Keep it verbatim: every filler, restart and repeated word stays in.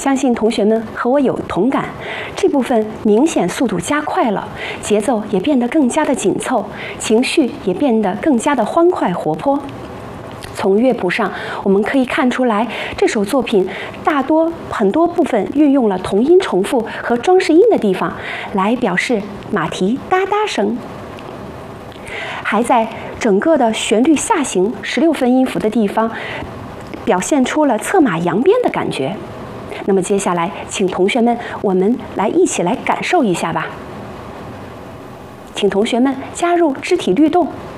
相信同学们和我有同感，这部分明显速度加快了，节奏也变得更加的紧凑，情绪也变得更加的欢快活泼。从乐谱上，我们可以看出来，这首作品大多很多部分运用了同音重复和装饰音的地方，来表示马蹄哒哒声。还在整个的旋律下行十六分音符的地方，表现出了策马扬鞭的感觉。那么接下来，请同学们，我们来一起来感受一下吧。请同学们加入肢体律动。